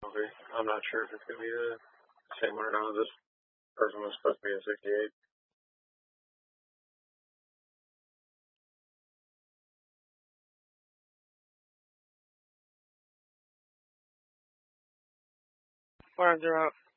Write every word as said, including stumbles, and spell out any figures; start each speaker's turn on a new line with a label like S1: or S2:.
S1: penalty. I'm not sure if it's going to be the same one or not. This person was supposed to be a sixty-eight.
S2: Four zero out.